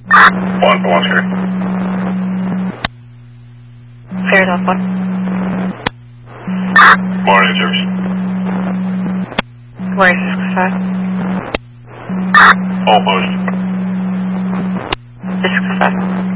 1, here. Fairfield 1. Morning, Jefferson. Where is this class? Almost. This class.